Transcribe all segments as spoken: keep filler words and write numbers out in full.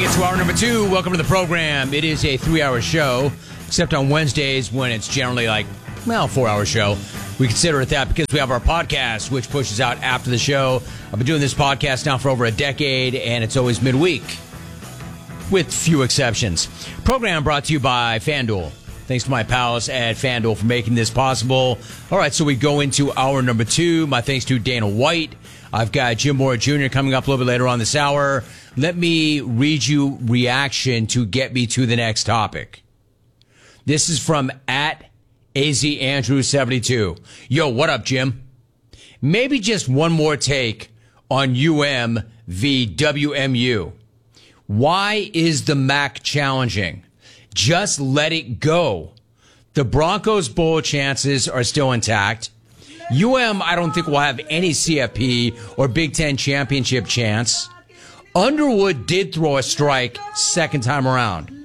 to hour number two. Welcome to the program. It is a three-hour show, except on Wednesdays when it's generally like, well, four-hour show. We consider it that because we have our podcast, which pushes out after the show. I've been doing this podcast now for over a decade, and it's always midweek, with few exceptions. Program brought to you by FanDuel. Thanks to my pals at FanDuel for making this possible. All right, so we go into hour number two. My thanks to Dana White. I've got Jim Moore Junior coming up a little bit later on this hour. Let me read you reaction to get me to the next topic. This is from at A Z Andrew seventy-two. Yo, what up, Jim? Maybe just one more take on U M v W M U. Why is the M A C challenging? Just let it go. The Broncos' bowl chances are still intact. U M, I don't think, will have any C F P or Big Ten championship chance. Underwood did throw a strike second time around.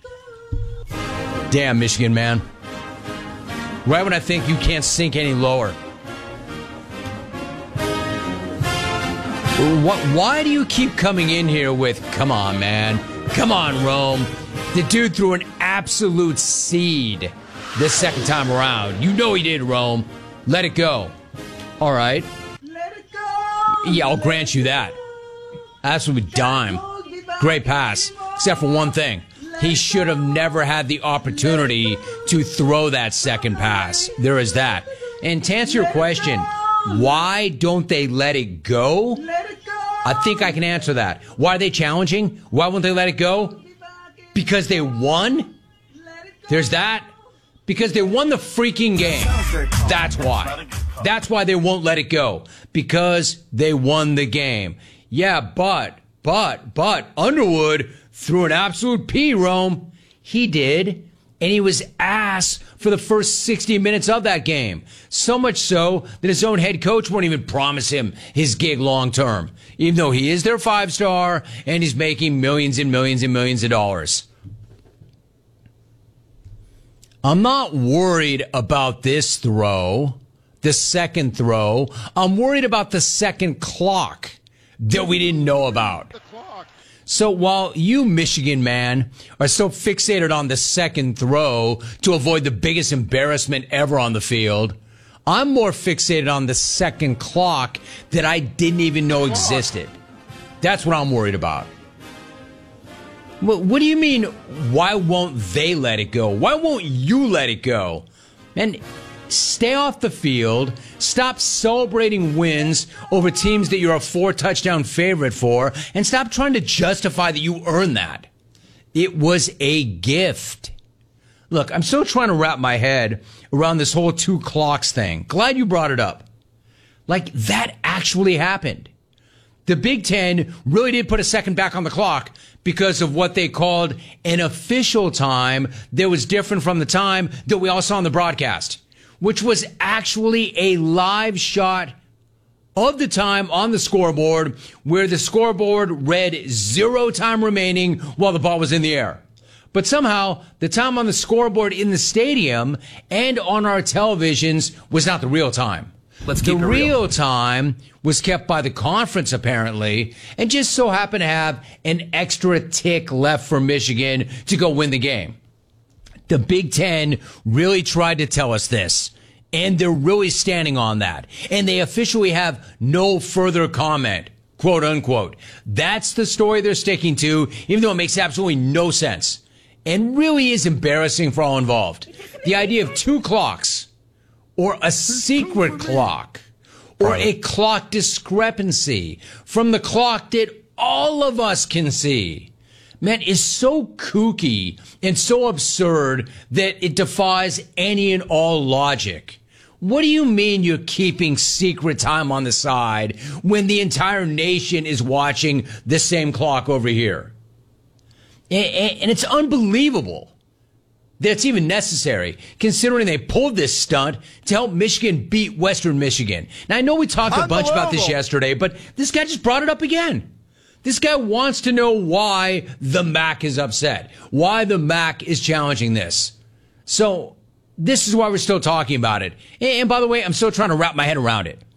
Damn, Michigan, man. Right when I think you can't sink any lower. What, why do you keep coming in here with, come on, man. Come on, Rome. The dude threw an absolute seed this second time around. You know he did, Rome. Let it go. All right. Let it go. Yeah, I'll grant you that. Absolute dime. Great pass. Except for one thing. He should have never had the opportunity to throw that second pass. There is that. And to answer your question, why don't they let it go? Let it go. I think I can answer that. Why are they challenging? Why won't they let it go? Because they won? There's that. Because they won the freaking game. That's why. That's why they won't let it go. Because they won the game. Yeah, but, but, but, Underwood threw an absolute P, Rome. He did. And he was ass for the first sixty minutes of that game. So much so that his own head coach won't even promise him his gig long term. Even though he is their five-star and he's making millions and millions and millions of dollars. I'm not worried about this throw, the second throw. I'm worried about the second clock that we didn't know about. So while you, Michigan man, are so fixated on the second throw to avoid the biggest embarrassment ever on the field, I'm more fixated on the second clock that I didn't even know existed. That's what I'm worried about. What do you mean, why won't they let it go? Why won't you let it go? And stay off the field. Stop celebrating wins over teams that you're a four-touchdown favorite for. And stop trying to justify that you earned that. It was a gift. Look, I'm still trying to wrap my head around this whole two clocks thing. Glad you brought it up. Like, that actually happened. The Big Ten really did put a second back on the clock because of what they called an official time that was different from the time that we all saw on the broadcast, which was actually a live shot of the time on the scoreboard where the scoreboard read zero time remaining while the ball was in the air. But somehow the time on the scoreboard in the stadium and on our televisions was not the real time. Let's keep the it real. real time was kept by the conference, apparently, and just so happened to have an extra tick left for Michigan to go win the game. The Big Ten really tried to tell us this, and they're really standing on that. And they officially have no further comment, quote unquote. That's the story they're sticking to, even though it makes absolutely no sense and really is embarrassing for all involved. The idea of two clocks, or a secret clock, or a clock discrepancy from the clock that all of us can see, man, is so kooky and so absurd that it defies any and all logic. What do you mean you're keeping secret time on the side when the entire nation is watching the same clock over here? And it's unbelievable that it's even necessary, considering they pulled this stunt to help Michigan beat Western Michigan. Now, I know we talked a bunch about this yesterday, but this guy just brought it up again. This guy wants to know why the M A C is upset, why the M A C is challenging this. So this is why we're still talking about it. And by the way, I'm still trying to wrap my head around it.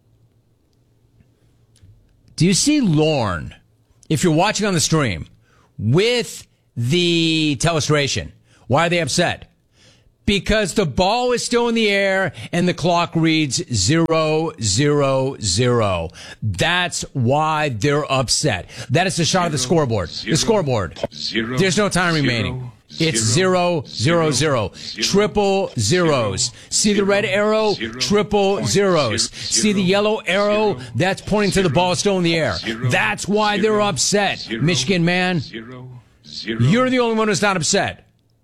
Do you see Lorne? If you're watching on the stream, with the telestration. Why are they upset? Because the ball is still in the air and the clock reads zero, zero, zero. That's why they're upset. That is the shot of the scoreboard. Zero, the scoreboard. Zero, There's no time zero, remaining. Zero, It's zero, zero, zero. zero, Triple zeros. zero, See the red arrow? zero, Triple point zeros. zero, See the yellow arrow? zero, That's pointing to the zero, ball still in the air. zero, That's why zero, they're upset. zero, Michigan man, Zero, zero, you're the only one who's not upset.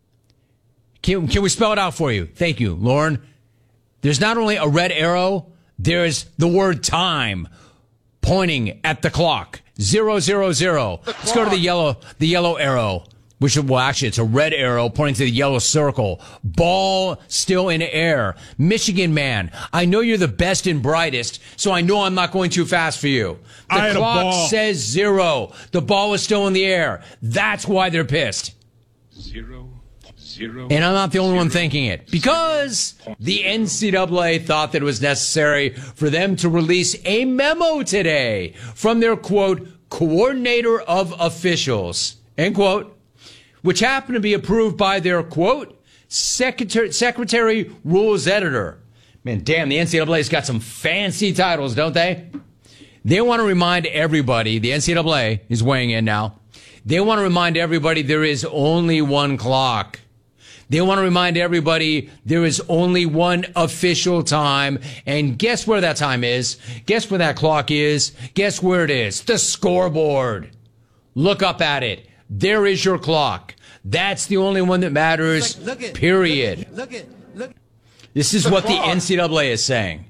Can, can we spell it out for you? Thank you, Lauren. There's not only a red arrow, there's the word time pointing at the clock. Zero, zero, zero. Let's go to the yellow, the yellow arrow, which, well, actually, it's a red arrow pointing to the yellow circle. Ball still in air. Michigan man, I know you're the best and brightest, so I know I'm not going too fast for you. The I had a clock ball. says zero. The ball is still in the air. That's why they're pissed. zero, zero. And I'm not the only zero, one thinking it, because the N C double A thought that it was necessary for them to release a memo today from their, quote, coordinator of officials, end quote, which happened to be approved by their, quote, secretary, secretary rules editor. Man, damn, the N C double A's got some fancy titles, don't they? They want to remind everybody, the N C double A is weighing in now, they want to remind everybody there is only one clock. They want to remind everybody there is only one official time. And guess where that time is? Guess where that clock is? Guess where it is? The scoreboard. Look up at it. There is your clock. That's the only one that matters, Look, look it, period. Look it. Look it. This is what the N C double A is saying.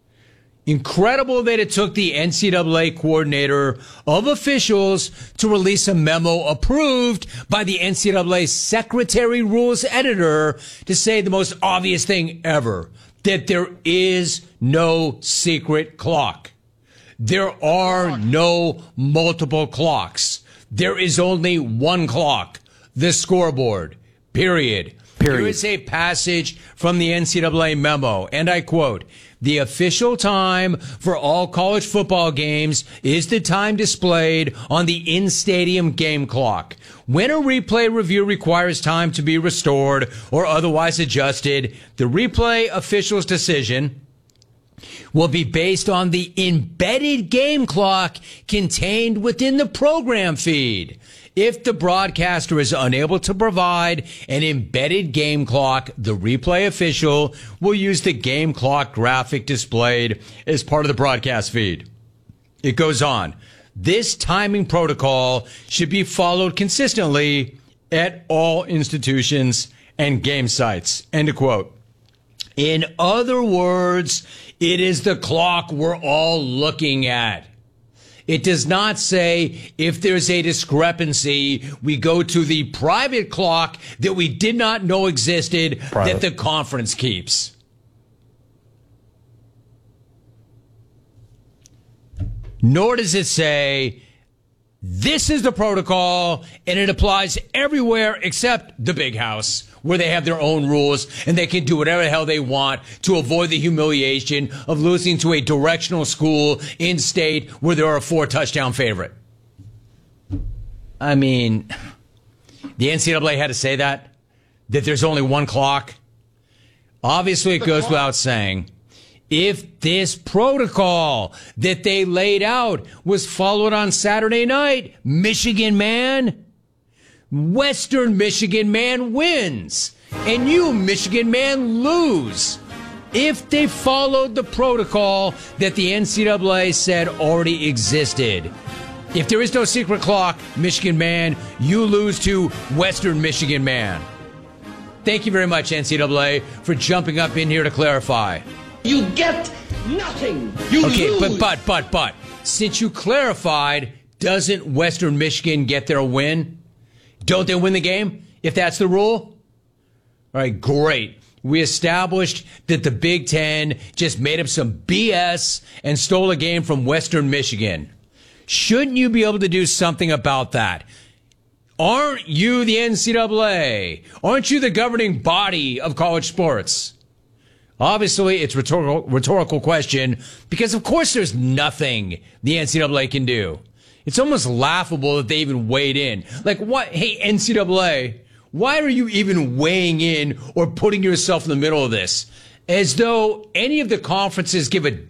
Incredible that it took the N C double A coordinator of officials to release a memo approved by the N C double A secretary rules editor to say the most obvious thing ever, that there is no secret clock. There are no multiple clocks. There is only one clock, the scoreboard, period. Period. Here is a passage from the N C double A memo, and I quote, "The official time for all college football games is the time displayed on the in-stadium game clock. When a replay review requires time to be restored or otherwise adjusted, the replay official's decision will be based on the embedded game clock contained within the program feed. If the broadcaster is unable to provide an embedded game clock, the replay official will use the game clock graphic displayed as part of the broadcast feed." It goes on. "This timing protocol should be followed consistently at all institutions and game sites." End of quote. In other words, it is the clock we're all looking at. It does not say if there's a discrepancy, we go to the private clock that we did not know existed Private. that the conference keeps. Nor does it say this is the protocol and it applies everywhere except the big house, where they have their own rules and they can do whatever the hell they want to avoid the humiliation of losing to a directional school in state where they're a four touchdown favorite. I mean, the N C double A had to say that, that there's only one clock. Obviously, it goes without saying, if this protocol that they laid out was followed on Saturday night, Michigan man, Western Michigan man wins, and you, Michigan man, lose. If they followed the protocol that the N C double A said already existed. If there is no secret clock, Michigan man, you lose to Western Michigan man. Thank you very much, N C double A, for jumping up in here to clarify. You get nothing. You Okay, lose. but, but, but, but, since you clarified, doesn't Western Michigan get their win? Don't they win the game if that's the rule? All right, great. We established that the Big Ten just made up some B S and stole a game from Western Michigan. Shouldn't you be able to do something about that? Aren't you the N C double A? Aren't you the governing body of college sports? Obviously, it's a rhetorical, rhetorical question because, of course, there's nothing the N C double A can do. It's almost laughable that they even weighed in. Like, what? Hey, N C double A, why are you even weighing in or putting yourself in the middle of this? As though any of the conferences give a